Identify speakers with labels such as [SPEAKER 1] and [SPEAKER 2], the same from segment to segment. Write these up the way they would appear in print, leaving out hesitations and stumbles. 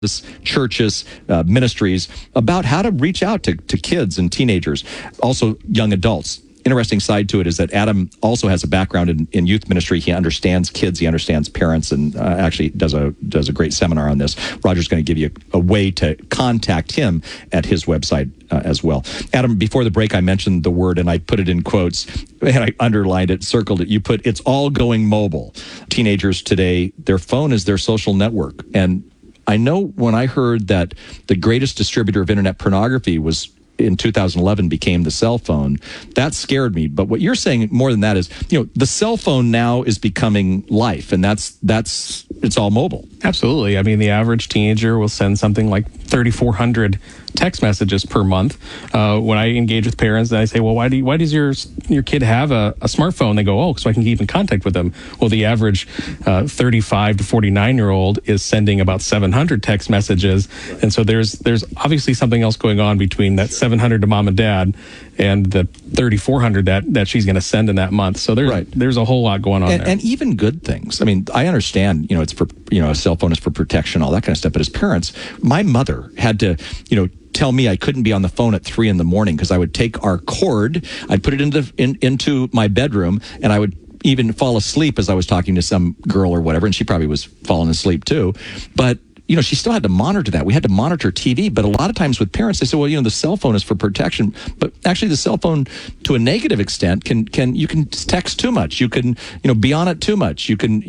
[SPEAKER 1] churches, ministries about how to reach out to kids and teenagers, also young adults. Interesting side to it is that Adam also has a background in youth ministry. He understands kids, he understands parents, and actually does a great seminar on this. Roger's going to give you a way to contact him at his website as well. Adam, before the break, I mentioned the word, and I put it in quotes, and I underlined it, circled it. You put, it's all going mobile. Teenagers today, their phone is their social network. And I know when I heard that the greatest distributor of internet pornography was in 2011 became the cell phone, that scared me. But what you're saying more than that is, the cell phone now is becoming life, and that's it's all mobile.
[SPEAKER 2] Absolutely. I mean, the average teenager will send something like 3,400 text messages per month. When I engage with parents, I say, well, why does your kid have a smartphone? They go, so I can keep in contact with them. Well, the average 35 to 49-year-old is sending about 700 text messages. And so there's obviously something else going on between that 700 to mom and dad and the 3,400 that she's going to send in that month. So there's a whole lot going on there.
[SPEAKER 1] And even good things. I mean, I understand, it's for, a cell phone is for protection, all that kind of stuff. But as parents, my mother had to, tell me I couldn't be on the phone at 3 a.m. because I would take our cord, I'd put it into my bedroom, and I would even fall asleep as I was talking to some girl or whatever, and she probably was falling asleep too. But she still had to monitor that. We had to monitor TV, but a lot of times with parents, they say, well, the cell phone is for protection. But actually, the cell phone, to a negative extent, you can text too much. You can, be on it too much.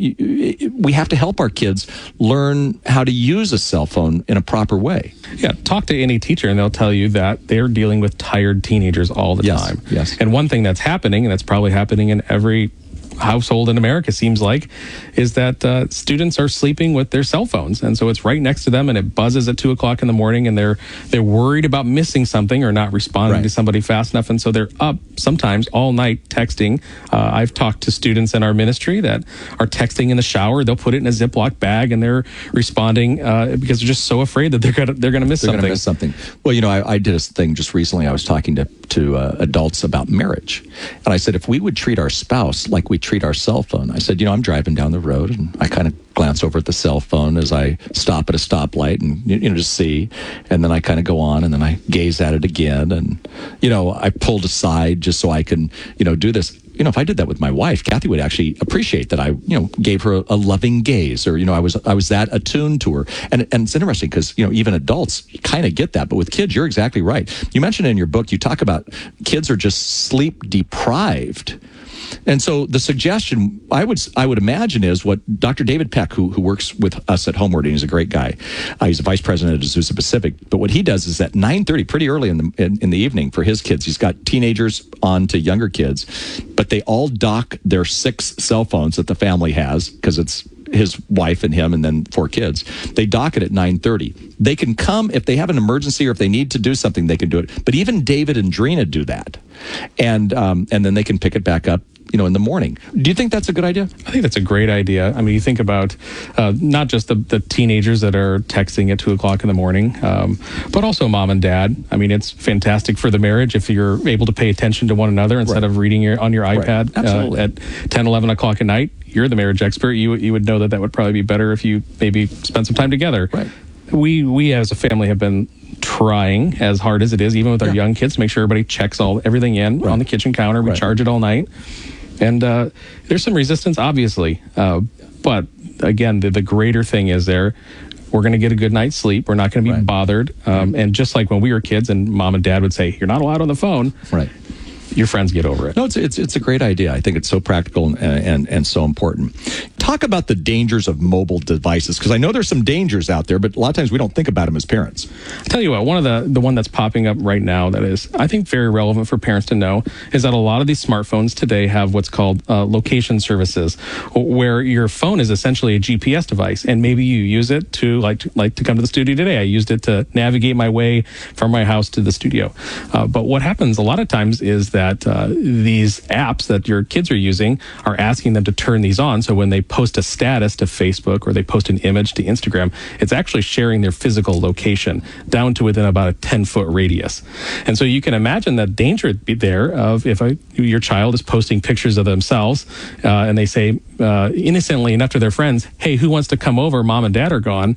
[SPEAKER 1] We have to help our kids learn how to use a cell phone in a proper way.
[SPEAKER 2] Yeah, talk to any teacher, and they'll tell you that they're dealing with tired teenagers all the time.
[SPEAKER 1] Yes.
[SPEAKER 2] And one thing that's happening, and that's probably happening in every household in America, seems like, is that students are sleeping with their cell phones, and so it's right next to them, and it buzzes at 2 o'clock in the morning, and they're worried about missing something or not responding to somebody fast enough, and so they're up sometimes all night texting. I've talked to students in our ministry that are texting in the shower. They'll put it in a Ziploc bag, and they're responding because they're just so afraid that they're gonna miss something.
[SPEAKER 1] They're gonna miss something. Well, I did a thing just recently. I was talking to adults about marriage, and I said, if we would treat our spouse like we treat our cell phone. I said, I'm driving down the road, and I kind of glance over at the cell phone as I stop at a stoplight and just see, and then I kind of go on, and then I gaze at it again, and I pulled aside just so I can do this. If I did that with my wife, Kathy would actually appreciate that I gave her a loving gaze, or I was that attuned to her. And it's interesting because even adults kind of get that, but with kids, you're exactly right. You mentioned in your book, you talk about kids are just sleep deprived. And so the suggestion I would imagine is what Dr. David Peck, who works with us at Homeward, and he's a great guy. He's a vice president at Azusa Pacific. But what he does is at 9:30, pretty early in the evening for his kids, he's got teenagers on to younger kids, but they all dock their 6 cell phones that the family has, because it's his wife and him and then 4 kids. They dock it at 9:30. They can come if they have an emergency or if they need to do something, they can do it. But even David and Drina do that. And then they can pick it back up in the morning. Do you think that's a good idea?
[SPEAKER 2] I think that's a great idea. I mean, you think about not just the teenagers that are texting at 2 o'clock in the morning, but also mom and dad. I mean, it's fantastic for the marriage if you're able to pay attention to one another instead of reading on your iPad at 10, 11 o'clock at night. You're the marriage expert. You would know that would probably be better if you maybe spent some time together.
[SPEAKER 1] Right.
[SPEAKER 2] We as a family have been trying as hard as it is, even with our young kids, to make sure everybody checks everything in on the kitchen counter. We charge it all night. And there's some resistance, obviously. But again, the greater thing is we're going to get a good night's sleep. We're not going to be bothered. And just like when we were kids and mom and dad would say, you're not allowed on the phone.
[SPEAKER 1] Right.
[SPEAKER 2] Your friends get over it.
[SPEAKER 1] No, it's a great idea. I think it's so practical and so important. Talk about the dangers of mobile devices, because I know there's some dangers out there, but a lot of times we don't think about them as parents.
[SPEAKER 2] I'll tell you what, one of the one that's popping up right now that is, I think, very relevant for parents to know is that a lot of these smartphones today have what's called location services, where your phone is essentially a GPS device, and maybe you use it to like to come to the studio today. I used it to navigate my way from my house to the studio. But what happens a lot of times is that these apps that your kids are using are asking them to turn these on. So when they post a status to Facebook or they post an image to Instagram, it's actually sharing their physical location down to within about a 10-foot radius. And so you can imagine that danger there of if your child is posting pictures of themselves and they say innocently enough to their friends, hey, who wants to come over? Mom and dad are gone.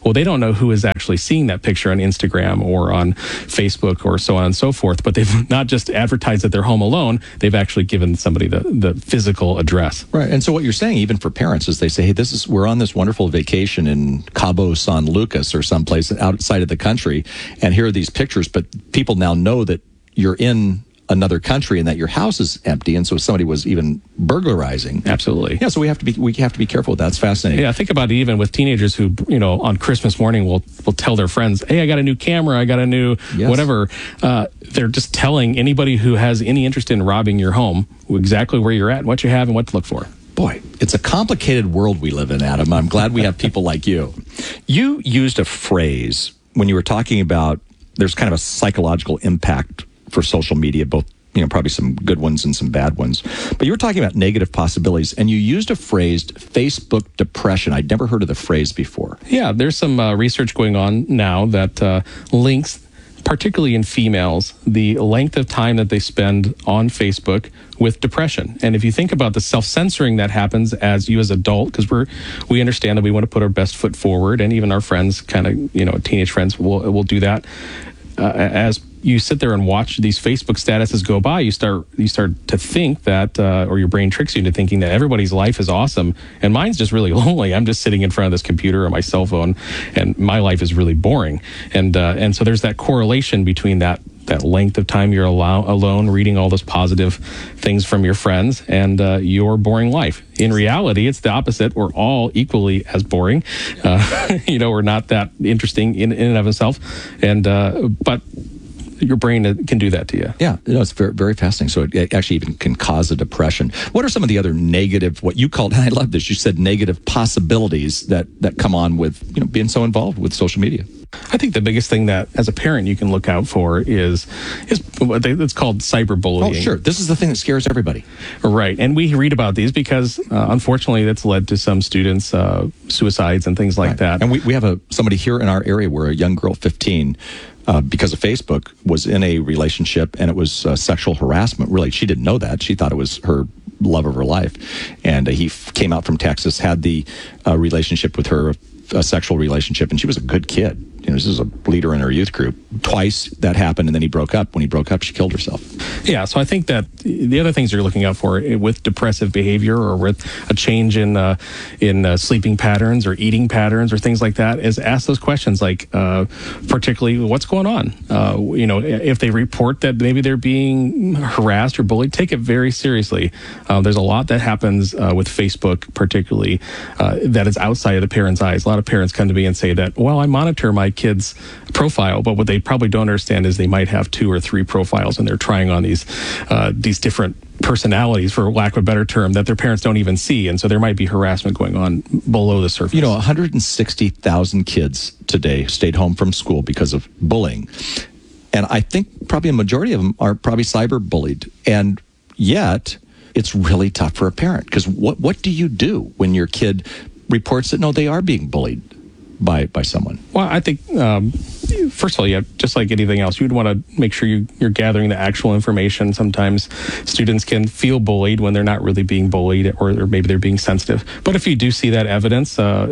[SPEAKER 2] Well, they don't know who is actually seeing that picture on Instagram or on Facebook or so on and so forth, but they've not just advertised that they're home alone, they've actually given somebody the physical address.
[SPEAKER 1] Right. And so what you're saying, even for parents, is they say, hey, we're on this wonderful vacation in Cabo San Lucas or someplace outside of the country, and here are these pictures, but people now know that you're in another country and that your house is empty, and so somebody was even burglarizing.
[SPEAKER 2] Absolutely.
[SPEAKER 1] Yeah, so we have to be careful with that. It's fascinating.
[SPEAKER 2] Yeah, think about it even with teenagers who, on Christmas morning will tell their friends, hey, I got a new camera, I got a new whatever. They're just telling anybody who has any interest in robbing your home exactly where you're at and what you have and what to look for.
[SPEAKER 1] Boy, it's a complicated world we live in, Adam. I'm glad we have people like you. You used a phrase when you were talking about there's kind of a psychological impact for social media, both, probably some good ones and some bad ones. But you were talking about negative possibilities, and you used a phrase, Facebook depression. I'd never heard of the phrase before.
[SPEAKER 2] Yeah, there's some research going on now that links, particularly in females, the length of time that they spend on Facebook with depression. And if you think about the self-censoring that happens as you as adult, because we understand that we want to put our best foot forward, and even our friends, kind of, teenage friends will do that. As you sit there and watch these Facebook statuses go by, you start to think that, or your brain tricks you into thinking that everybody's life is awesome, and mine's just really lonely. I'm just sitting in front of this computer or my cell phone, and my life is really boring. And so there's that correlation between that length of time you're alone reading all those positive things from your friends and your boring life. In reality, it's the opposite. We're all equally as boring. We're not that interesting in and of itself. And but your brain can do that to you.
[SPEAKER 1] Yeah, it's very, very fascinating. So it actually even can cause a depression. What are some of the other negative, what you called, and I love this, you said negative possibilities that come on with being so involved with social media?
[SPEAKER 2] I think the biggest thing that, as a parent, you can look out for is what it's called cyberbullying.
[SPEAKER 1] Oh, sure. This is the thing that scares everybody.
[SPEAKER 2] Right. And we read about these because, unfortunately, that's led to some students' suicides and things like that.
[SPEAKER 1] And we have somebody here in our area where a young girl, 15, because of Facebook, was in a relationship, and it was sexual harassment. Really, she didn't know that. She thought it was her love of her life. And he came out from Texas, had the relationship with her, a sexual relationship, and she was a good kid. This is a leader in her youth group. Twice that happened, and then he broke up. When he broke up, she killed herself. Yeah,
[SPEAKER 2] so I think that the other things you're looking out for with depressive behavior or with a change in sleeping patterns or eating patterns or things like that is ask those questions, like particularly what's going on. If they report that maybe they're being harassed or bullied, take it very seriously. There's a lot that happens with Facebook, particularly that is outside of the parents' eyes. A lot of parents come to me and say that, well, I monitor my kid's profile, but what they probably don't understand is they might have 2 or 3 profiles, and they're trying on these different personalities, for lack of a better term, that their parents don't even see, and so there might be harassment going on below the surface.
[SPEAKER 1] 160,000 kids today stayed home from school because of bullying, and I think probably a majority of them are probably cyber bullied, and yet it's really tough for a parent, because what do you do when your kid reports that no, they are being bullied by someone?
[SPEAKER 2] Well, I think, first of all, just like anything else, you'd want to make sure you're gathering the actual information. Sometimes students can feel bullied when they're not really being bullied, or maybe they're being sensitive. But if you do see that evidence, I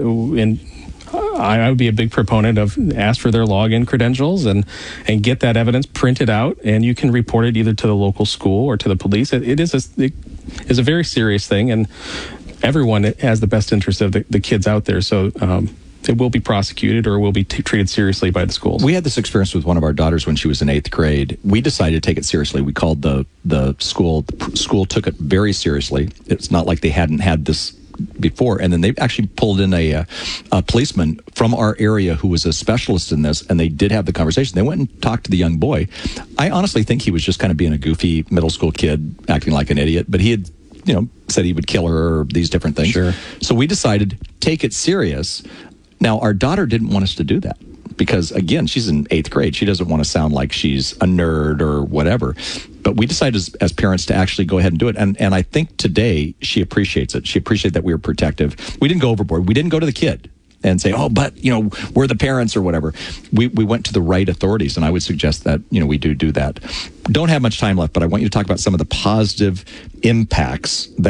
[SPEAKER 2] would be a big proponent of ask for their login credentials and get that evidence printed out, and you can report it either to the local school or to the police. It is a very serious thing, and everyone has the best interest of the kids out there. So it will be prosecuted or will be treated seriously by the schools.
[SPEAKER 1] We had this experience with one of our daughters when she was in 8th grade. We decided to take it seriously. We called the school. The school took it very seriously. It's not like they hadn't had this before. And then they actually pulled in a policeman from our area who was a specialist in this, and they did have the conversation. They went and talked to the young boy. I honestly think he was just kind of being a goofy middle school kid, acting like an idiot, but he had said he would kill her or these different things.
[SPEAKER 2] Sure.
[SPEAKER 1] So we decided, take it serious. Now, our daughter didn't want us to do that because, again, she's in 8th grade. She doesn't want to sound like she's a nerd or whatever. But we decided as parents to actually go ahead and do it. And I think today she appreciates it. She appreciated that we were protective. We didn't go overboard. We didn't go to the kid and say, oh, but, we're the parents or whatever. We went to the right authorities, and I would suggest that, we do that. Don't have much time left, but I want you to talk about some of the positive impacts that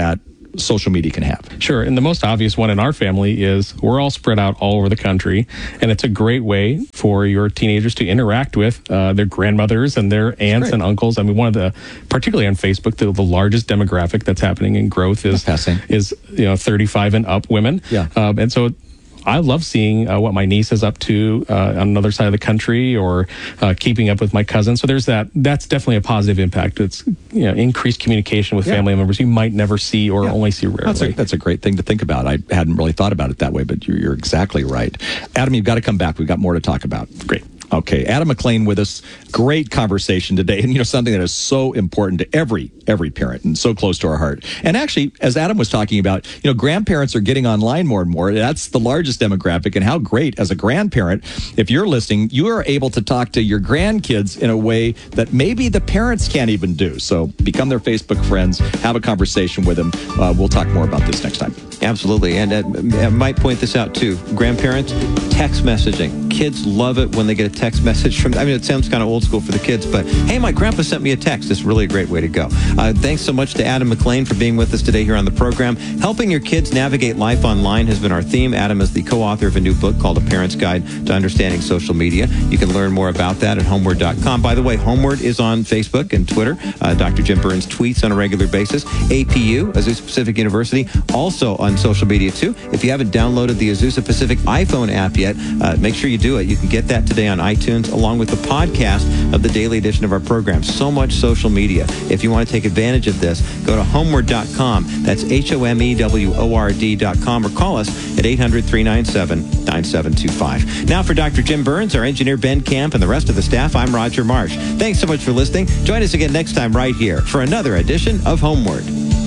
[SPEAKER 1] social media can have.
[SPEAKER 2] Sure. And the most obvious one in our family is we're all spread out all over the country. And it's a great way for your teenagers to interact with their grandmothers and their aunts and uncles. I mean, one of the, particularly on Facebook, the largest demographic that's happening in growth is 35 and up women.
[SPEAKER 1] Yeah.
[SPEAKER 2] And so I love seeing what my niece is up to on another side of the country, or keeping up with my cousin. So there's that. That's definitely a positive impact. It's increased communication with family members you might never see or only see rarely.
[SPEAKER 1] That's a great thing to think about. I hadn't really thought about it that way, but you're exactly right. Adam, you've got to come back. We've got more to talk about.
[SPEAKER 2] Great.
[SPEAKER 1] Okay, Adam McLean with us. Great conversation today, and something that is so important to every parent and so close to our heart. And actually, as Adam was talking about, grandparents are getting online more and more. That's the largest demographic, and how great as a grandparent, if you're listening, you are able to talk to your grandkids in a way that maybe the parents can't even do. So become their Facebook friends, have a conversation with them. We'll talk more about this next time.
[SPEAKER 3] Absolutely, and I might point this out too. Grandparents, text messaging. Kids love it when they get a text message from, it sounds kind of old school for the kids, but hey, my grandpa sent me a text. It's really a great way to go. Thanks so much to Adam McLean for being with us today here on the program. Helping your kids navigate life online has been our theme. Adam is the co-author of a new book called A Parent's Guide to Understanding Social Media. You can learn more about that at homeward.com. By the way, Homeward is on Facebook and Twitter. Dr. Jim Burns tweets on a regular basis. APU, Azusa Pacific University, also on social media too. If you haven't downloaded the Azusa Pacific iPhone app yet, make sure you do it. You can get that today on iTunes, along with the podcast of the daily edition of our program. So much social media. If you want to take advantage of this, go to homeward.com. That's HOMEWORD.com, or call us at 800-397-9725. Now for Dr. Jim Burns, our engineer Ben Camp, and the rest of the staff, I'm Roger Marsh. Thanks so much for listening. Join us again next time right here for another edition of Homeward.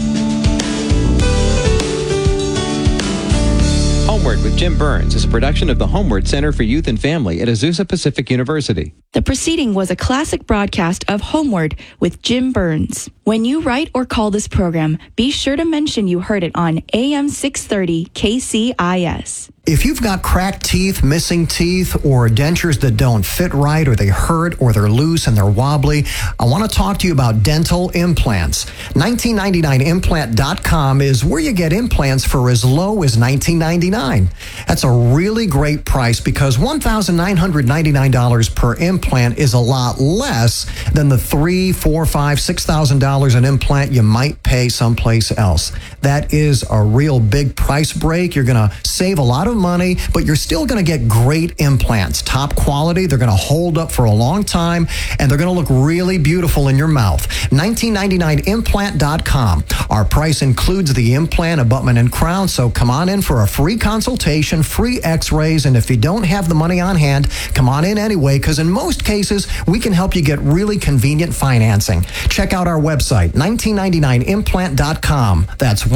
[SPEAKER 3] Homeward with Jim Burns is a production of the Homeward Center for Youth and Family at Azusa Pacific University.
[SPEAKER 4] The proceeding was a classic broadcast of Homeward with Jim Burns. When you write or call this program, be sure to mention you heard it on AM 630 KCIS.
[SPEAKER 5] If you've got cracked teeth, missing teeth, or dentures that don't fit right, or they hurt, or they're loose and they're wobbly, I want to talk to you about dental implants. 1999implant.com is where you get implants for as low as $19.99. That's a really great price, because $1,999 per implant is a lot less than the $3,000, $4,000, $5,000, $6,000 an implant you might pay someplace else. That is a real big price break. You're going to save a lot of money, but you're still going to get great implants, top quality. They're going to hold up for a long time, and they're going to look really beautiful in your mouth. 1999implant.com. Our price includes the implant, abutment, and crown, so come on in for a free consultation, free x-rays, and if you don't have the money on hand, come on in anyway, because in most cases, we can help you get really convenient financing. Check out our website, 1999implant.com. That's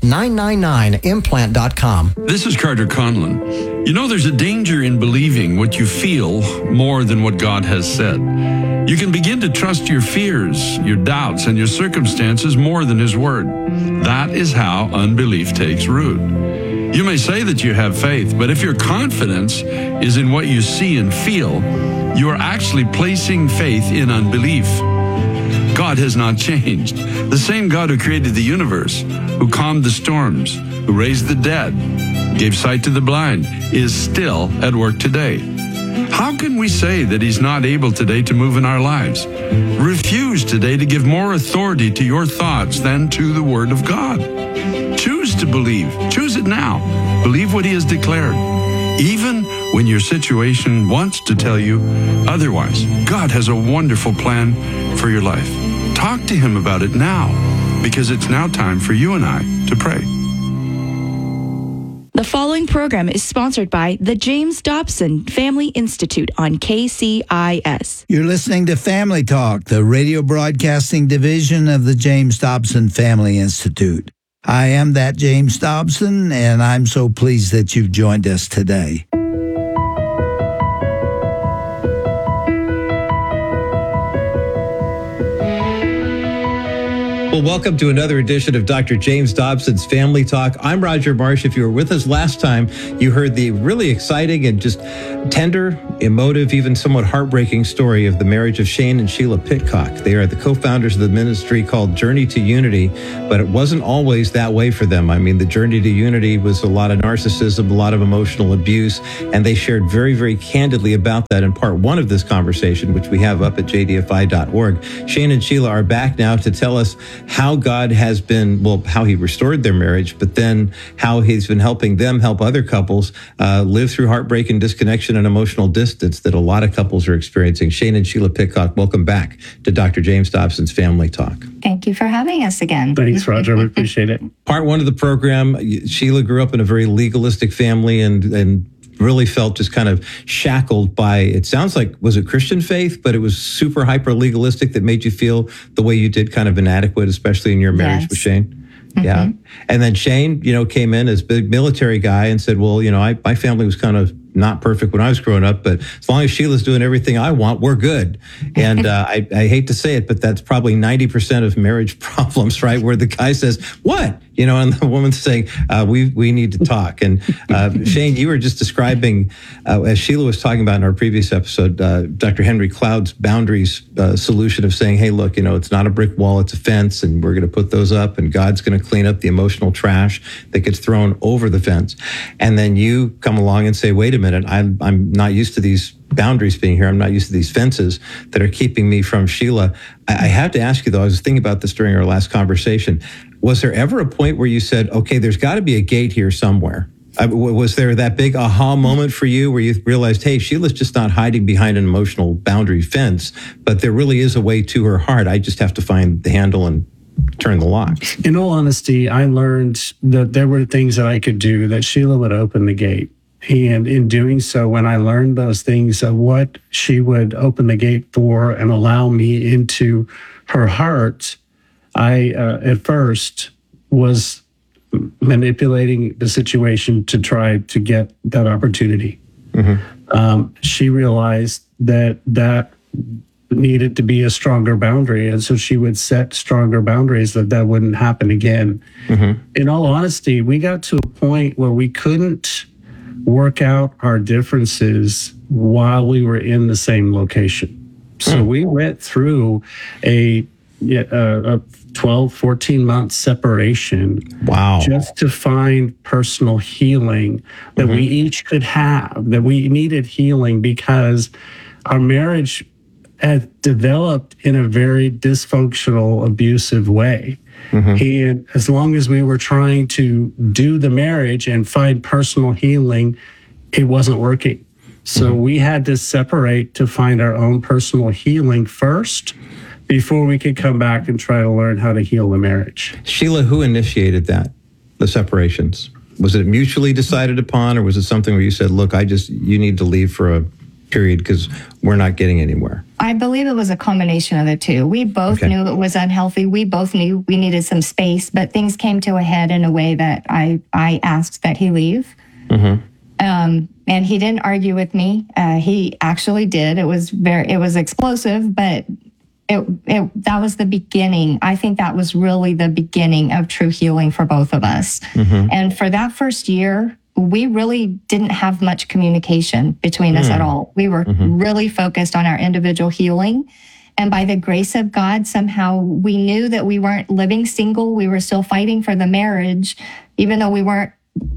[SPEAKER 5] 1999implant.com.
[SPEAKER 6] This is Carter Conlon. There's a danger in believing what you feel more than what God has said. You can begin to trust your fears, your doubts, and your circumstances more than His Word. That is how unbelief takes root. You may say that you have faith, but if your confidence is in what you see and feel, you are actually placing faith in unbelief. God has not changed. The same God who created the universe, who calmed the storms, who raised the dead, gave sight to the blind, is still at work today. How can we say that He's not able today to move in our lives? Refuse today to give more authority to your thoughts than to the Word of God. Choose to believe. Choose it now. Believe what He has declared. Even when your situation wants to tell you otherwise, God has a wonderful plan for your life. Talk to Him about it now, because it's now time for you and I to pray.
[SPEAKER 4] The following program is sponsored by the James Dobson Family Institute on KCIS.
[SPEAKER 7] You're listening to Family Talk, the radio broadcasting division of the James Dobson Family Institute. I am that James Dobson, and I'm so pleased that you've joined us today.
[SPEAKER 3] Well, welcome to another edition of Dr. James Dobson's Family Talk. I'm Roger Marsh. If you were with us last time, you heard the really exciting and just tender, emotive, even somewhat heartbreaking story of the marriage of Shane and Sheila Pitcock. They are the co-founders of the ministry called Journey to Unity, but it wasn't always that way for them. I mean, the Journey to Unity was a lot of narcissism, a lot of emotional abuse, and they shared very, very candidly about that in part one of this conversation, which we have up at jdfi.org. Shane and Sheila are back now to tell us how God has been, well, how he restored their marriage, but then how he's been helping them help other couples live through heartbreak and disconnection and emotional distance that a lot of couples are experiencing. Shane and Sheila Pitcock, welcome back to Dr. James Dobson's Family Talk.
[SPEAKER 8] Thank you for having us again.
[SPEAKER 9] Thanks, Roger. We appreciate it.
[SPEAKER 3] Part one of the program, Sheila grew up in a very legalistic family and really felt just kind of shackled by, it sounds like, was it Christian faith, but it was super hyper legalistic that made you feel the way you did, kind of inadequate, especially in your marriage with Shane. Mm-hmm. Yeah. And then Shane, came in as a big military guy and said, well, my family was kind of not perfect when I was growing up, but as long as Sheila's doing everything I want, we're good. And I hate to say it, but that's probably 90% of marriage problems, right? Where the guy says, what? And the woman's saying, we need to talk. And Shane, you were just describing, as Sheila was talking about in our previous episode, Dr. Henry Cloud's boundaries solution of saying, hey, look, it's not a brick wall, it's a fence, and we're going to put those up, and God's going to clean up the emotional trash that gets thrown over the fence. And then you come along and say, wait a minute, I'm not used to these boundaries being here. I'm not used to these fences that are keeping me from Sheila. I have to ask you, though, I was thinking about this during our last conversation. Was there ever a point where you said, okay, there's got to be a gate here somewhere? Was there that big aha moment for you where you realized, hey, Sheila's just not hiding behind an emotional boundary fence, but there really is a way to her heart. I just have to find the handle and turn the lock.
[SPEAKER 9] In all honesty, I learned that there were things that I could do that Sheila would open the gate. And in doing so, when I learned those things of what she would open the gate for and allow me into her heart, I, at first, was manipulating the situation to try to get that opportunity. Mm-hmm. She realized that needed to be a stronger boundary, and so she would set stronger boundaries that wouldn't happen again. Mm-hmm. In all honesty, we got to a point where we couldn't work out our differences while we were in the same location. So we went through a 12, 14-month separation.
[SPEAKER 3] Wow.
[SPEAKER 9] Just to find personal healing that we each could have, that we needed healing because our marriage had developed in a very dysfunctional, abusive way. Mm-hmm. And as long as we were trying to do the marriage and find personal healing, it wasn't working. So we had to separate to find our own personal healing first before we could come back and try to learn how to heal the marriage.
[SPEAKER 3] Sheila, who initiated that, the separations? Was it mutually decided upon, or was it something where you said, look, you need to leave for a period because we're not getting anywhere?
[SPEAKER 8] I believe it was a combination of the two. We both knew it was unhealthy. We both knew we needed some space, but things came to a head in a way that I asked that he leave. Mm-hmm. And he didn't argue with me. He actually did. It was explosive, but that was the beginning. I think that was really the beginning of true healing for both of us. Mm-hmm. And for that first year, we really didn't have much communication between us at all. We were really focused on our individual healing. And by the grace of God, somehow we knew that we weren't living single. We were still fighting for the marriage, even though we weren't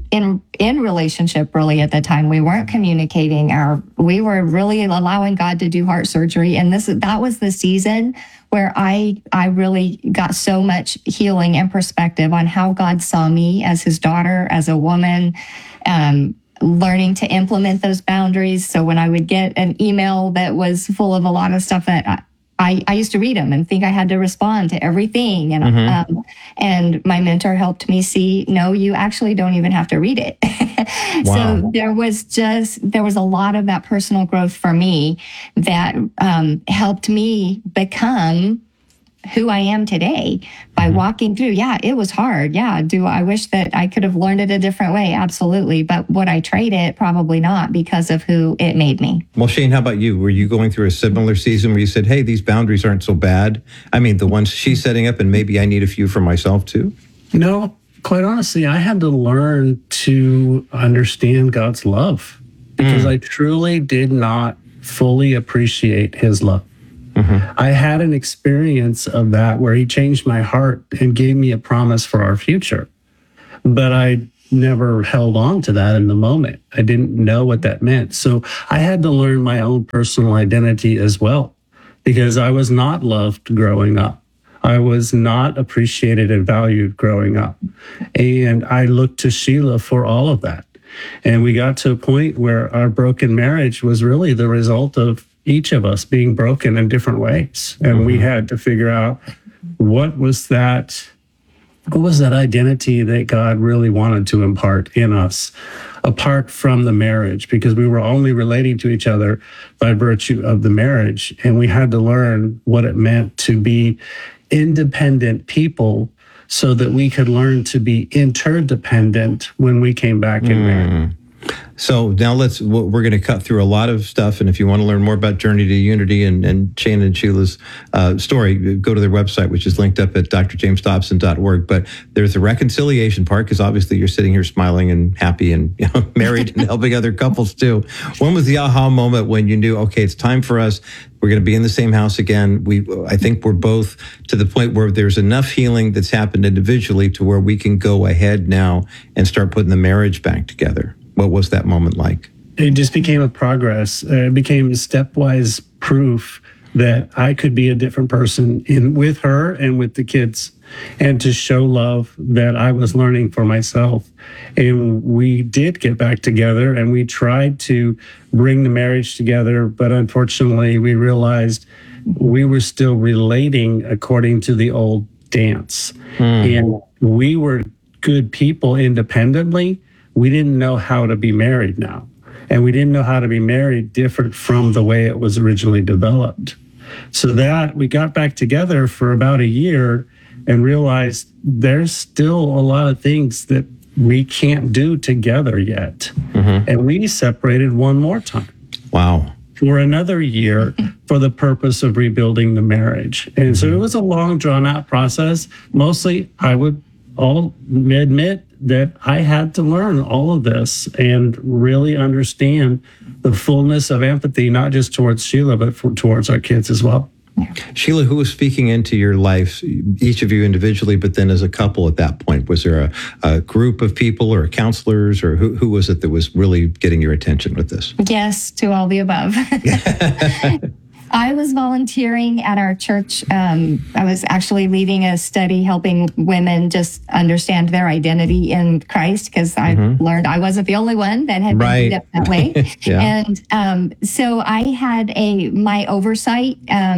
[SPEAKER 8] in relationship really at the time. We weren't communicating. We were really allowing God to do heart surgery. And that was the season where I really got so much healing and perspective on how God saw me as his daughter, as a woman, learning to implement those boundaries. So when I would get an email that was full of a lot of stuff that I used to read them and think I had to respond to everything. And and my mentor helped me see, no, you actually don't even have to read it. Wow. So there was a lot of that personal growth for me that helped me become who I am today by walking through. Yeah, it was hard. Yeah. I wish that I could have learned it a different way? Absolutely. But would I trade it? Probably not, because of who it made me.
[SPEAKER 3] Well, Shane, how about you? Were you going through a similar season where you said, hey, these boundaries aren't so bad? I mean, the ones she's setting up, and maybe I need a few for myself too?
[SPEAKER 9] No, quite honestly, I had to learn to understand God's love because I truly did not fully appreciate his love. I had an experience of that where he changed my heart and gave me a promise for our future. But I never held on to that in the moment. I didn't know what that meant. So I had to learn my own personal identity as well, because I was not loved growing up. I was not appreciated and valued growing up. And I looked to Sheila for all of that. And we got to a point where our broken marriage was really the result of each of us being broken in different ways. And we had to figure out what was that identity that God really wanted to impart in us apart from the marriage, because we were only relating to each other by virtue of the marriage. And we had to learn what it meant to be independent people so that we could learn to be interdependent when we came back in marriage.
[SPEAKER 3] So now we're going to cut through a lot of stuff. And if you want to learn more about Journey to Unity and Shane and Sheila's story, go to their website, which is linked up at drjamesdobson.org. But there's the reconciliation part, because obviously you're sitting here smiling and happy and married and helping other couples too. When was the aha moment when you knew, okay, it's time for us? We're going to be in the same house again. I think we're both to the point where there's enough healing that's happened individually to where we can go ahead now and start putting the marriage back together. What was that moment like?
[SPEAKER 9] It just became a progress. It became stepwise proof that I could be a different person with her and with the kids, and to show love that I was learning for myself. And we did get back together, and we tried to bring the marriage together, but unfortunately we realized we were still relating according to the old dance. And we were good people independently. We didn't know how to be married now. And we didn't know how to be married different from the way it was originally developed. So that we got back together for about a year and realized there's still a lot of things that we can't do together yet. And we separated one more time.
[SPEAKER 3] Wow.
[SPEAKER 9] For another year for the purpose of rebuilding the marriage. And so it was a long, drawn out process. Mostly, I would all admit that I had to learn all of this and really understand the fullness of empathy, not just towards Sheila, but towards our kids as well.
[SPEAKER 3] Sheila, who was speaking into your life, each of you individually, but then as a couple at that point? Was there a group of people or counselors, or who was it that was really getting your attention with this?
[SPEAKER 8] Yes, to all the above. I was volunteering at our church. I was actually leading a study helping women just understand their identity in Christ, because I learned I wasn't the only one that had been beat up that way. And so I had my oversight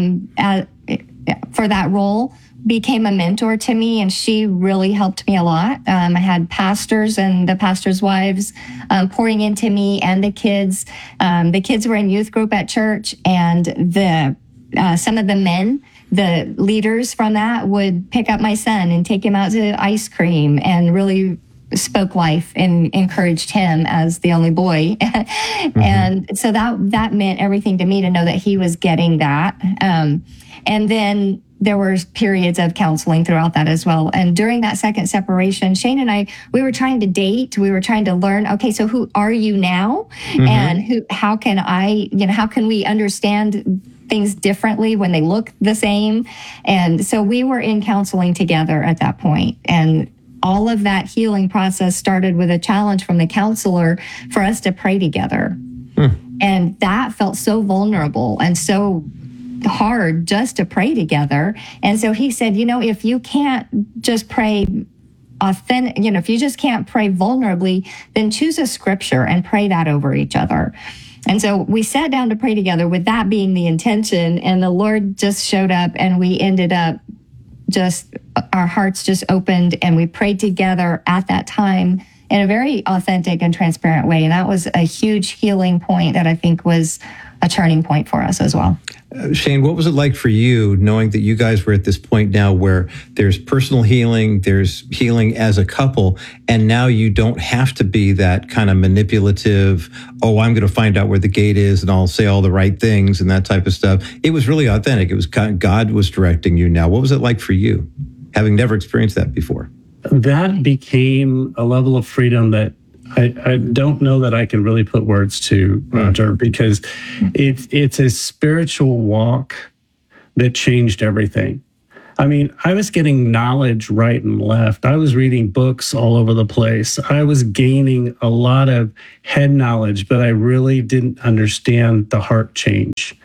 [SPEAKER 8] for that role became a mentor to me, and she really helped me a lot. I had pastors and the pastors' wives pouring into me and the kids. The kids were in youth group at church, and some of the men, the leaders from that, would pick up my son and take him out to ice cream and really spoke life and encouraged him as the only boy. And so that meant everything to me to know that he was getting that. And then there were periods of counseling throughout that as well. And during that second separation, Shane and I, we were trying to date. We were trying to learn, okay, so who are you now? And how can we understand things differently when they look the same? And so we were in counseling together at that point. And all of that healing process started with a challenge from the counselor for us to pray together. And that felt so vulnerable and so hard just to pray together. And so he said, if you can't just pray authentic, if you just can't pray vulnerably, then choose a scripture and pray that over each other. And so we sat down to pray together with that being the intention, and the Lord just showed up, and we ended up our hearts just opened, and we prayed together at that time in a very authentic and transparent way. And that was a huge healing point that I think was a turning point for us as well.
[SPEAKER 3] Shane, what was it like for you knowing that you guys were at this point now where there's personal healing, there's healing as a couple, and now you don't have to be that kind of manipulative, oh, I'm going to find out where the gate is and I'll say all the right things and that type of stuff. It was really authentic. It was God was directing you now. What was it like for you, having never experienced that before?
[SPEAKER 9] That became a level of freedom that I don't know that I can really put words to, Roger, because it's a spiritual walk that changed everything. I mean, I was getting knowledge right and left. I was reading books all over the place. I was gaining a lot of head knowledge, but I really didn't understand the heart change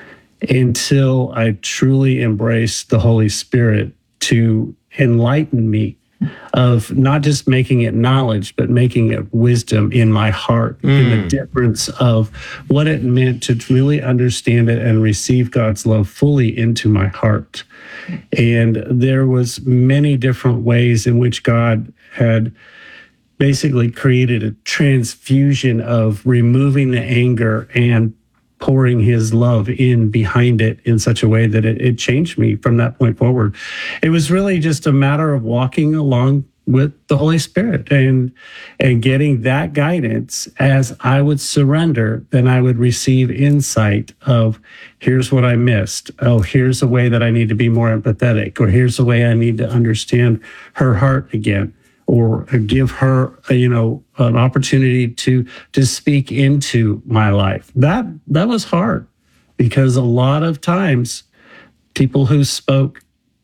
[SPEAKER 9] until I truly embraced the Holy Spirit to enlighten me of not just making it knowledge, but making it wisdom in my heart, in the difference of what it meant to really understand it and receive God's love fully into my heart. And there was many different ways in which God had basically created a transfusion of removing the anger and pouring his love in behind it in such a way that it changed me from that point forward. It was really just a matter of walking along with the Holy Spirit and getting that guidance. As I would surrender, then I would receive insight of, here's what I missed. Oh, here's a way that I need to be more empathetic, or here's a way I need to understand her heart again, or give her, an opportunity to speak into my life. That was hard, because a lot of times people who spoke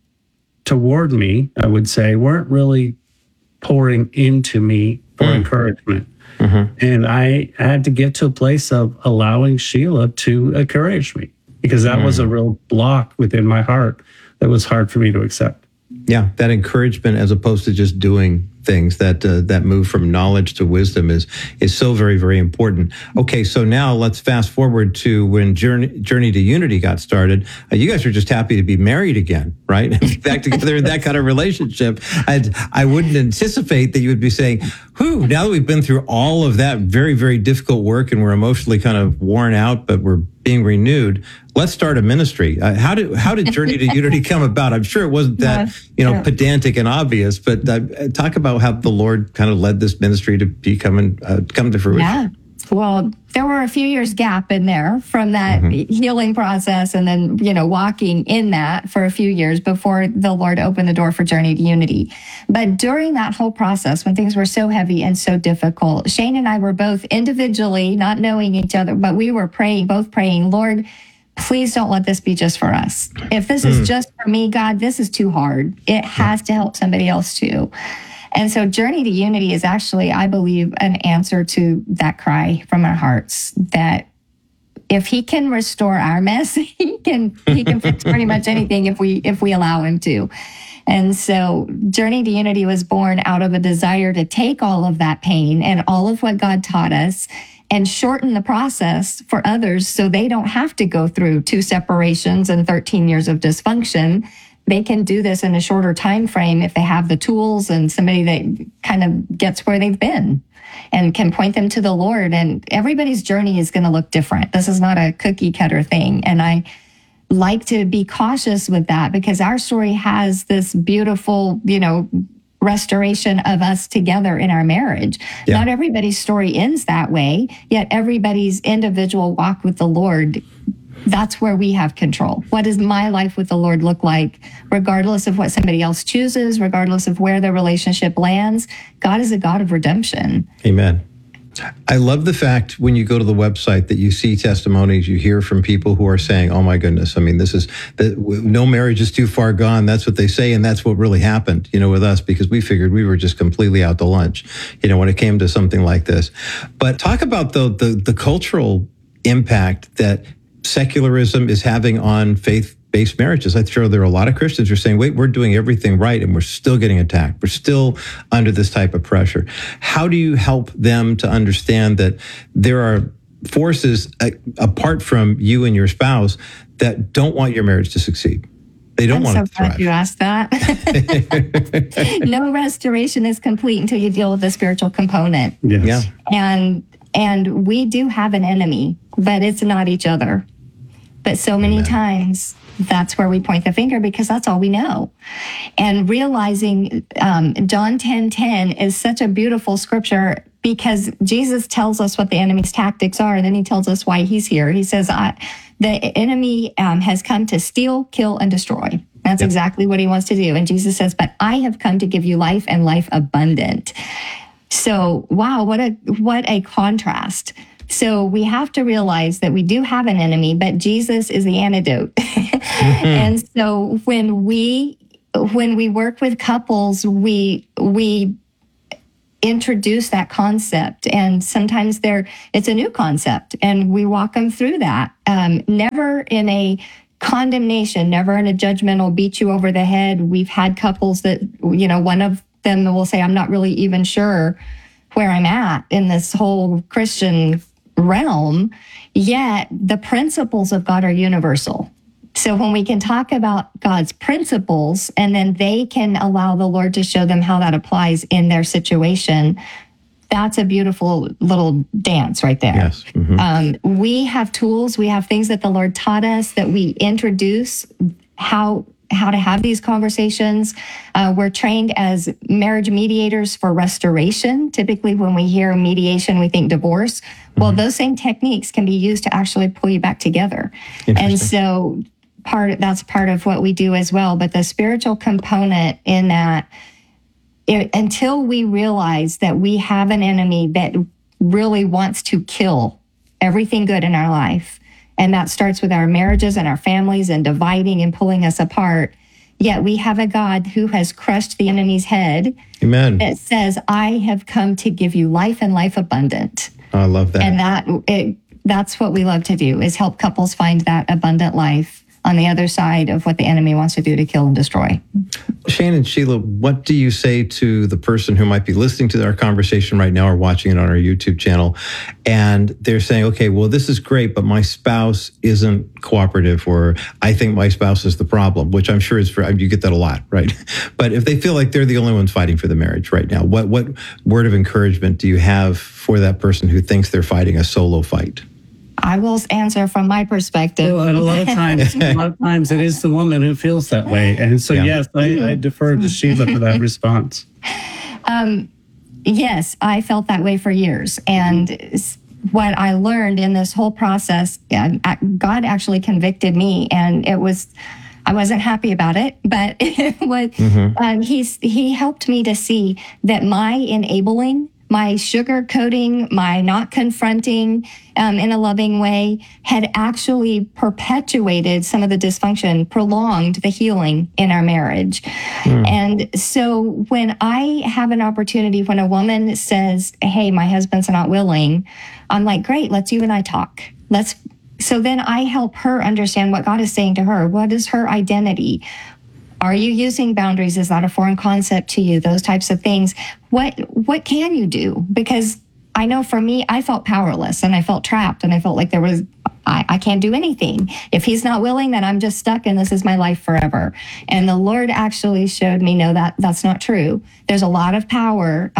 [SPEAKER 9] toward me, I would say, weren't really pouring into me for encouragement. And I had to get to a place of allowing Sheila to encourage me, because that was a real block within my heart that was hard for me to accept.
[SPEAKER 3] Yeah, that encouragement as opposed to just doing things, that move from knowledge to wisdom is so very, very important. Okay, so now let's fast forward to when Journey to Unity got started. You guys were just happy to be married again, right? Back together in that kind of relationship. I wouldn't anticipate that you would be saying, whew, now that we've been through all of that very, very difficult work and we're emotionally kind of worn out, but we're being renewed, let's start a ministry. How did Journey to Unity come about? I'm sure it wasn't that pedantic and obvious, but talk about how the Lord kind of led this ministry to come to fruition.
[SPEAKER 8] Yeah. Well, there were a few years gap in there from that healing process, and then, walking in that for a few years before the Lord opened the door for Journey to Unity. But during that whole process, when things were so heavy and so difficult, Shane and I were both individually, not knowing each other, but we were both praying, Lord, please don't let this be just for us. If this is just for me, God, this is too hard. It has to help somebody else too. And so Journey to Unity is actually, I believe, an answer to that cry from our hearts, that if he can restore our mess, he can fix pretty much anything if we allow him to. And so Journey to Unity was born out of a desire to take all of that pain and all of what God taught us and shorten the process for others so they don't have to go through 2 separations and 13 years of dysfunction. They can do this in a shorter time frame if they have the tools and somebody that kind of gets where they've been and can point them to the Lord. And everybody's journey is going to look different. This is not a cookie cutter thing. And I like to be cautious with that, because our story has this beautiful, restoration of us together in our marriage. Yeah. Not everybody's story ends that way, yet everybody's individual walk with the Lord, that's where we have control. What does my life with the Lord look like, regardless of what somebody else chooses, regardless of where the relationship lands? God is a God of redemption.
[SPEAKER 3] Amen. I love the fact when you go to the website that you see testimonies, you hear from people who are saying, oh my goodness, I mean, no marriage is too far gone. That's what they say. And that's what really happened, with us, because we figured we were just completely out to lunch, when it came to something like this. But talk about the cultural impact that secularism is having on faith-based marriages. I'm sure there are a lot of Christians who are saying, wait, we're doing everything right and we're still getting attacked. We're still under this type of pressure. How do you help them to understand that there are forces apart from you and your spouse that don't want your marriage to succeed? They don't want
[SPEAKER 8] I'm
[SPEAKER 3] to
[SPEAKER 8] so glad
[SPEAKER 3] thrive.
[SPEAKER 8] you asked that. No restoration is complete until you deal with the spiritual component.
[SPEAKER 9] Yes.
[SPEAKER 3] Yeah.
[SPEAKER 8] And we do have an enemy, but it's not each other. But so many times that's where we point the finger because that's all we know. And realizing John 10:10 is such a beautiful scripture because Jesus tells us what the enemy's tactics are, and then he tells us why he's here. He says, the enemy has come to steal, kill, and destroy. That's exactly what he wants to do. And Jesus says, but I have come to give you life and life abundant. So, wow, what a contrast. So we have to realize that we do have an enemy, but Jesus is the antidote. And so when we work with couples, we introduce that concept, and sometimes it's a new concept, and we walk them through that. Never in a condemnation, never in a judgmental beat you over the head. We've had couples that, one of them will say, I'm not really even sure where I'm at in this whole Christian realm, yet the principles of God are universal. So when we can talk about God's principles and then they can allow the Lord to show them how that applies in their situation, that's a beautiful little dance right there.
[SPEAKER 3] Yes. Mm-hmm.
[SPEAKER 8] We have tools, we have things that the Lord taught us that we introduce how to have these conversations. We're trained as marriage mediators for restoration. Typically, when we hear mediation, we think divorce. Well, those same techniques can be used to actually pull you back together. And so that's part of what we do as well. But the spiritual component in that, until we realize that we have an enemy that really wants to kill everything good in our life, and that starts with our marriages and our families and dividing and pulling us apart. Yet we have a God who has crushed the enemy's head.
[SPEAKER 3] Amen.
[SPEAKER 8] That says, I have come to give you life and life abundant.
[SPEAKER 3] I love that.
[SPEAKER 8] And that's what we love to do, is help couples find that abundant life on the other side of what the enemy wants to do to kill and destroy.
[SPEAKER 3] Shane and Sheila, what do you say to the person who might be listening to our conversation right now or watching it on our YouTube channel, and they're saying, okay, well, this is great, but my spouse isn't cooperative, or I think my spouse is the problem, which I'm sure you get that a lot, right? But if they feel like they're the only ones fighting for the marriage right now, what word of encouragement do you have for that person who thinks they're fighting a solo fight?
[SPEAKER 8] I will answer from my perspective.
[SPEAKER 9] Well, and a lot of times it is the woman who feels that way. And so, yes, I defer to Sheila for that response.
[SPEAKER 8] Yes, I felt that way for years. And what I learned in this whole process, God actually convicted me, and I wasn't happy about it, but it was, he helped me to see that my enabling, my sugarcoating, my not confronting in a loving way had actually perpetuated some of the dysfunction, prolonged the healing in our marriage. And so when I have an opportunity, when a woman says, hey, my husband's not willing, I'm like, great, let's you and I talk. So then I help her understand what God is saying to her. What is her identity? Are you using boundaries? Is that a foreign concept to you? Those types of things. What can you do? Because I know for me, I felt powerless and I felt trapped and I felt like I can't do anything. If he's not willing, then I'm just stuck and this is my life forever. And the Lord actually showed me, no, that's not true. There's a lot of power.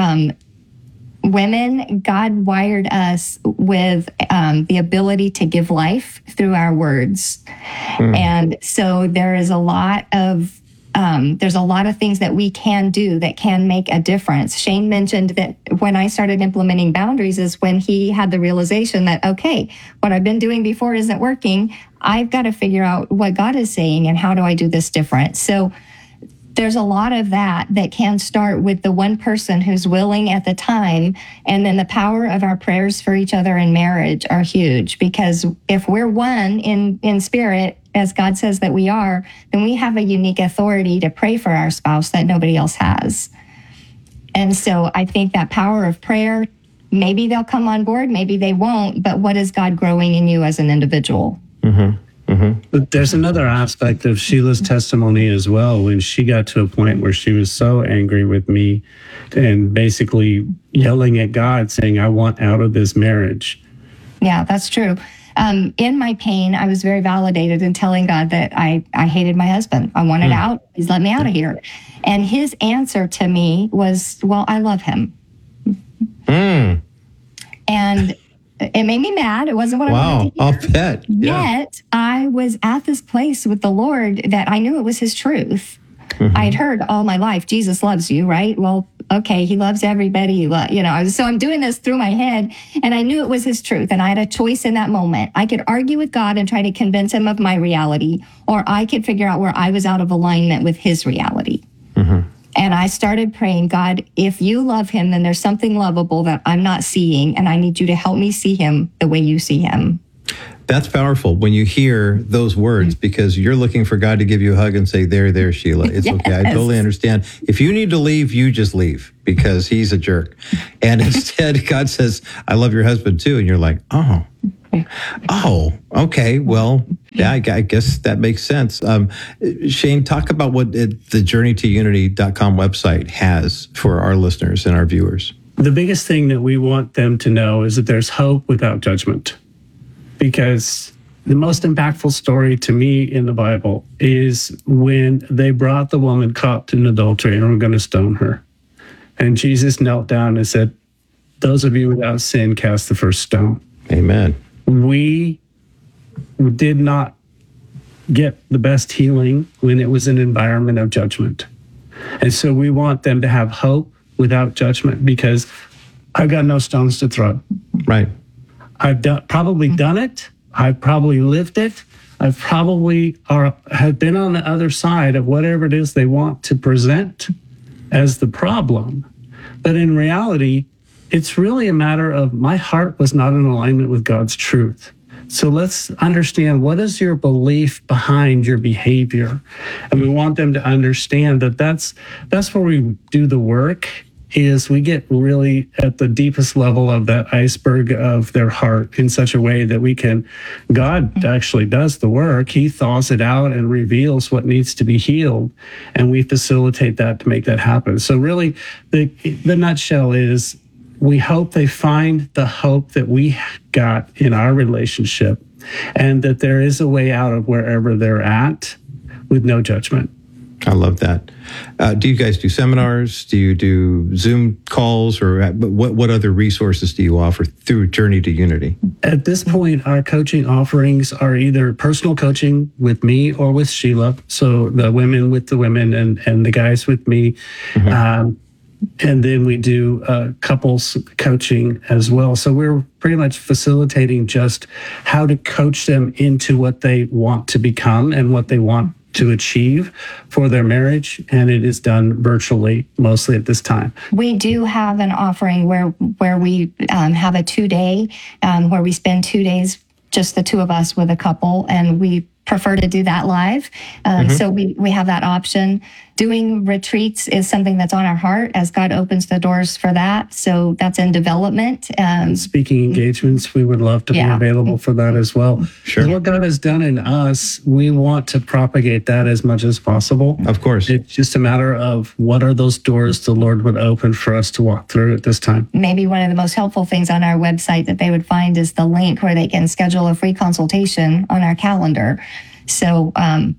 [SPEAKER 8] Women, God wired us with the ability to give life through our words. And so there is a lot of things that we can do that can make a difference. Shane mentioned that when I started implementing boundaries is when he had the realization that, okay, what I've been doing before isn't working. I've got to figure out what God is saying and how do I do this different? So there's a lot of that can start with the one person who's willing at the time. And then the power of our prayers for each other in marriage are huge, because if we're one in spirit, as God says that we are, then we have a unique authority to pray for our spouse that nobody else has. And so I think that power of prayer, maybe they'll come on board, maybe they won't, but what is God growing in you as an individual?
[SPEAKER 9] But there's another aspect of Sheila's testimony as well, when she got to a point where she was so angry with me and basically yelling at God saying, I want out of this marriage.
[SPEAKER 8] Yeah, that's true. in my pain, I was very validated in telling God that I hated my husband. I wanted out. Please let me out of here. And his answer to me was, well, I love him. And it made me mad. It wasn't what I wanted to hear.
[SPEAKER 3] I'll bet. Yeah.
[SPEAKER 8] Yet I was at this place with the Lord that I knew it was his truth. I'd heard all my life, Jesus loves you, right? Well, okay, he loves everybody. So I'm doing this through my head, and I knew it was his truth. And I had a choice in that moment. I could argue with God and try to convince him of my reality, or I could figure out where I was out of alignment with his reality. And I started praying, God, if you love him, then there's something lovable that I'm not seeing, and I need you to help me see him the way you see him.
[SPEAKER 3] That's powerful when you hear those words, because you're looking for God to give you a hug and say, there, Sheila. It's okay. I totally understand. If you need to leave, you just leave, because he's a jerk. And instead, God says, I love your husband too. And you're like, oh, okay. Well, yeah, I guess that makes sense. Shane, talk about what the journeytounity.com website has for our listeners and our viewers.
[SPEAKER 9] The biggest thing that we want them to know is that there's hope without judgment. Because the most impactful story to me in the Bible is when they brought the woman caught in adultery and were going to stone her. And Jesus knelt down and said, those of you without sin, cast the first stone.
[SPEAKER 3] Amen.
[SPEAKER 9] We did not get the best healing when it was an environment of judgment. And so we want them to have hope without judgment, because I've got no stones to throw.
[SPEAKER 3] Right.
[SPEAKER 9] I've probably done it. I've probably lived it. I've probably have been on the other side of whatever it is they want to present as the problem. But in reality, it's really a matter of my heart was not in alignment with God's truth. So let's understand, what is your belief behind your behavior? And we want them to understand that that's where we do the work. Is we get really at the deepest level of that iceberg of their heart in such a way that God actually does the work. He thaws it out and reveals what needs to be healed. And we facilitate that to make that happen. So really, the nutshell is, we hope they find the hope that we got in our relationship, and that there is a way out of wherever they're at with no judgment.
[SPEAKER 3] I love that. Do you guys do seminars? Do you do Zoom calls? Or what other resources do you offer through Journey to Unity?
[SPEAKER 9] At this point, our coaching offerings are either personal coaching with me or with Sheila. So the women with the women and the guys with me. And then we do couples coaching as well. So we're pretty much facilitating just how to coach them into what they want to become and what they want to achieve for their marriage, and it is done virtually mostly at this time.
[SPEAKER 8] We do have an offering where we have a 2-day where we spend 2 days, just the two of us with a couple, and we prefer to do that live. So we have that option. Doing retreats is something that's on our heart as God opens the doors for that. So that's in development.
[SPEAKER 9] Speaking engagements, we would love to be available for that as well.
[SPEAKER 3] Sure.
[SPEAKER 9] What God has done in us, we want to propagate that as much as possible.
[SPEAKER 3] Of course.
[SPEAKER 9] It's just a matter of what are those doors the Lord would open for us to walk through at this time.
[SPEAKER 8] Maybe one of the most helpful things on our website that they would find is the link where they can schedule a free consultation on our calendar. So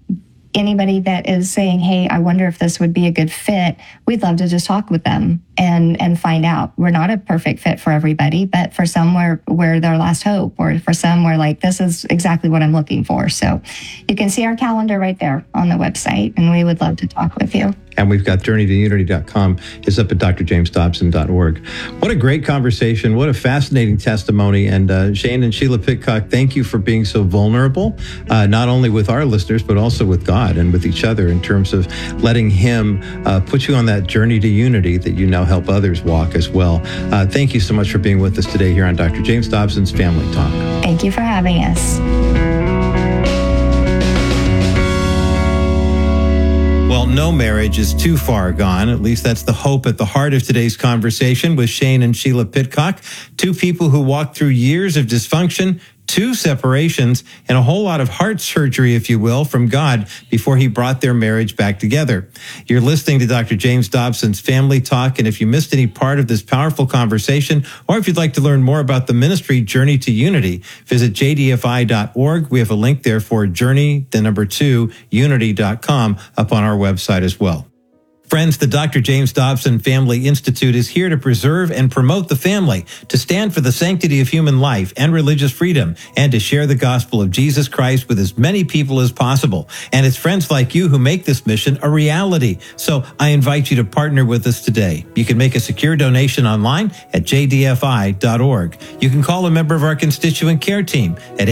[SPEAKER 8] anybody that is saying, hey, I wonder if this would be a good fit, we'd love to just talk with them and find out. We're not a perfect fit for everybody, but for some we're their last hope, or for some we're like, this is exactly what I'm looking for. So you can see our calendar right there on the website, and we would love to talk with you.
[SPEAKER 3] And we've got journeytounity.com. It's up at drjamesdobson.org. What a great conversation. What a fascinating testimony. And Shane and Sheila Pitcock, thank you for being so vulnerable, not only with our listeners, but also with God and with each other, in terms of letting him put you on that journey to unity that you now help others walk as well. Thank you so much for being with us today here on Dr. James Dobson's Family Talk.
[SPEAKER 8] Thank you for having us.
[SPEAKER 3] Well, no marriage is too far gone. At least that's the hope at the heart of today's conversation with Shane and Sheila Pitcock, two people who walked through years of dysfunction, 2 separations, and a whole lot of heart surgery, if you will, from God before he brought their marriage back together. You're listening to Dr. James Dobson's Family Talk, and if you missed any part of this powerful conversation, or if you'd like to learn more about the ministry Journey to Unity, visit jdfi.org. We have a link there for Journey, 2, unity.com up on our website as well. Friends, the Dr. James Dobson Family Institute is here to preserve and promote the family, to stand for the sanctity of human life and religious freedom, and to share the gospel of Jesus Christ with as many people as possible. And it's friends like you who make this mission a reality. So I invite you to partner with us today. You can make a secure donation online at jdfi.org. You can call a member of our constituent care team at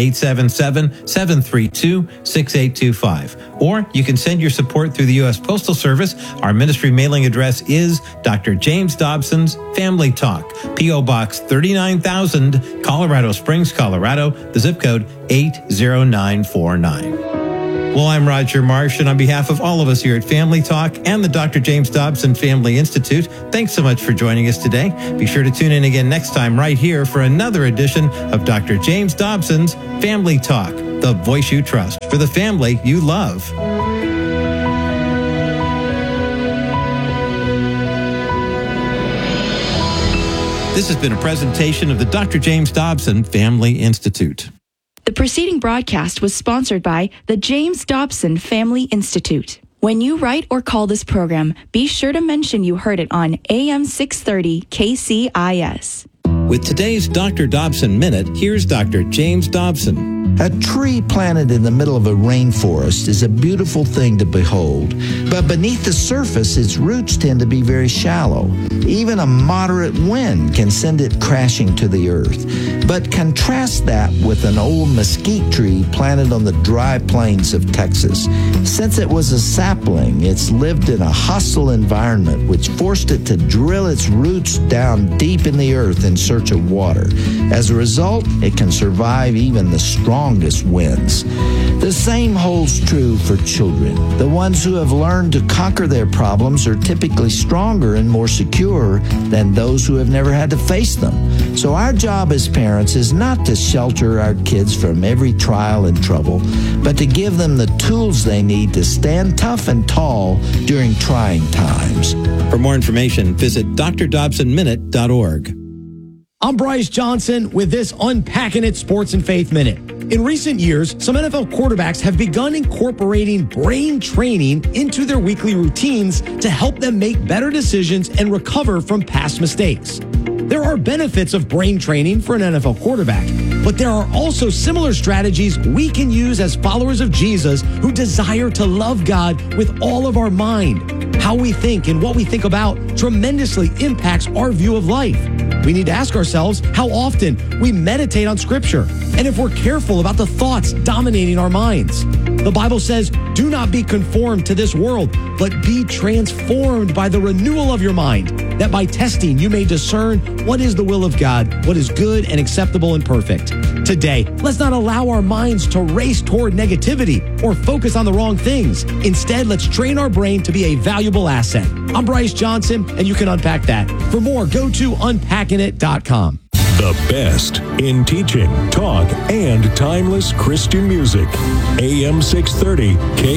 [SPEAKER 3] 877-732-6825. Or you can send your support through the U.S. Postal Service. Our ministry mailing address is Dr. James Dobson's Family Talk, P.O. Box 39,000, Colorado Springs, Colorado, the zip code 80949. Well, I'm Roger Marsh, and on behalf of all of us here at Family Talk and the Dr. James Dobson Family Institute, thanks so much for joining us today. Be sure to tune in again next time right here for another edition of Dr. James Dobson's Family Talk, the voice you trust for the family you love. This has been a presentation of the Dr. James Dobson Family Institute.
[SPEAKER 4] The preceding broadcast was sponsored by the James Dobson Family Institute. When you write or call this program, be sure to mention you heard it on AM 630 KCIS.
[SPEAKER 3] With today's Dr. Dobson Minute, here's Dr. James Dobson.
[SPEAKER 7] A tree planted in the middle of a rainforest is a beautiful thing to behold, but beneath the surface, its roots tend to be very shallow. Even a moderate wind can send it crashing to the earth. But contrast that with an old mesquite tree planted on the dry plains of Texas. Since it was a sapling, it's lived in a hostile environment which forced it to drill its roots down deep in the earth in search of water. As a result, it can survive even the strongest winds. The same holds true for children. The ones who have learned to conquer their problems are typically stronger and more secure than those who have never had to face them. So our job as parents is not to shelter our kids from every trial and trouble, but to give them the tools they need to stand tough and tall during trying times.
[SPEAKER 3] For more information, visit drdobsonminute.org.
[SPEAKER 10] I'm Bryce Johnson with this Unpacking It Sports and Faith Minute. In recent years, some NFL quarterbacks have begun incorporating brain training into their weekly routines to help them make better decisions and recover from past mistakes. There are benefits of brain training for an NFL quarterback, but there are also similar strategies we can use as followers of Jesus who desire to love God with all of our mind. How we think and what we think about tremendously impacts our view of life. We need to ask ourselves how often we meditate on Scripture and if we're careful about the thoughts dominating our minds. The Bible says, do not be conformed to this world, but be transformed by the renewal of your mind, that by testing you may discern what is the will of God, what is good and acceptable and perfect. Today, let's not allow our minds to race toward negativity or focus on the wrong things. Instead, let's train our brain to be a valuable asset. I'm Bryce Johnson, and you can unpack that. For more, go to unpackingit.com.
[SPEAKER 11] The best in teaching, talk, and timeless Christian music. AM 630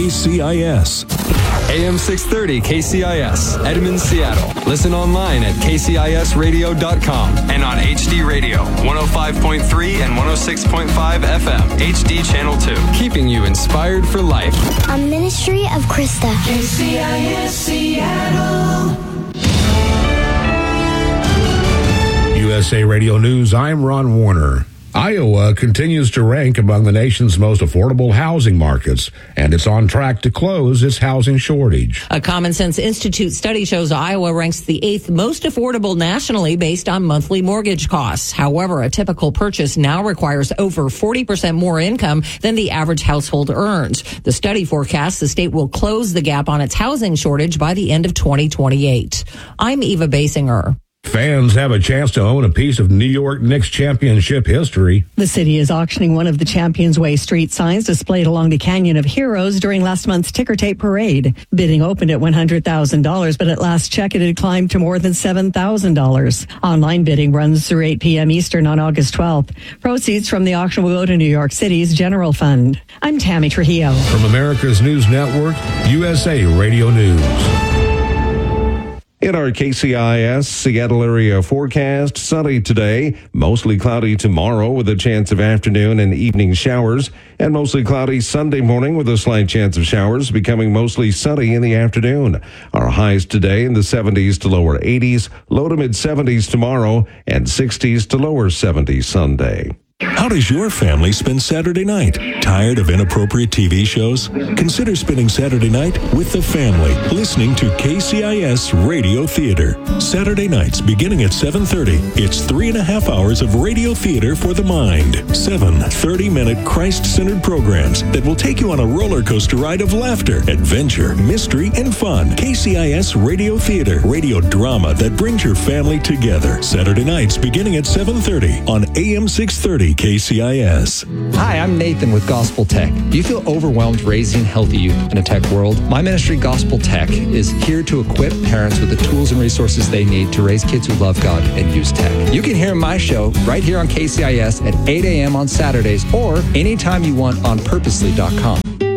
[SPEAKER 11] KCIS.
[SPEAKER 12] AM 630 KCIS, Edmond, Seattle. Listen online at kcisradio.com and on HD Radio, 105.3 and 106.5 FM, HD Channel 2. Keeping you inspired for life.
[SPEAKER 13] A ministry of Krista.
[SPEAKER 14] KCIS Seattle.
[SPEAKER 15] USA Radio News, I'm Ron Warner. Iowa continues to rank among the nation's most affordable housing markets, and it's on track to close its housing shortage.
[SPEAKER 16] A Common Sense Institute study shows Iowa ranks the 8th most affordable nationally based on monthly mortgage costs. However, a typical purchase now requires over 40% more income than the average household earns. The study forecasts the state will close the gap on its housing shortage by the end of 2028. I'm Eva Basinger.
[SPEAKER 15] Fans have a chance to own a piece of New York Knicks championship history.
[SPEAKER 17] The city is auctioning one of the Champions Way street signs displayed along the Canyon of Heroes during last month's ticker tape parade. Bidding opened at $100,000, but at last check it had climbed to more than $7,000. Online bidding runs through 8 p.m. Eastern on August 12th. Proceeds from the auction will go to New York City's general fund. I'm Tammy Trujillo.
[SPEAKER 15] From America's News Network, USA Radio News.
[SPEAKER 18] In our KCIS Seattle area forecast, sunny today, mostly cloudy tomorrow with a chance of afternoon and evening showers, and mostly cloudy Sunday morning with a slight chance of showers, becoming mostly sunny in the afternoon. Our highs today in the 70s to lower 80s, low to mid 70s tomorrow, and 60s to lower 70s Sunday.
[SPEAKER 11] How does your family spend Saturday night? Tired of inappropriate TV shows? Consider spending Saturday night with the family, listening to KCIS Radio Theater. Saturday nights beginning at 7:30. It's 3.5 hours of radio theater for the mind. 7 30-minute Christ-centered programs that will take you on a roller coaster ride of laughter, adventure, mystery, and fun. KCIS Radio Theater, radio drama that brings your family together. Saturday nights beginning at 7:30 on AM 630 KCIS.
[SPEAKER 19] Hi, I'm Nathan with Gospel Tech. Do you feel overwhelmed raising healthy youth in a tech world? My ministry, Gospel Tech, is here to equip parents with the tools and resources they need to raise kids who love God and use tech. You can hear my show right here on KCIS at 8 a.m. on Saturdays or anytime you want on purposely.com.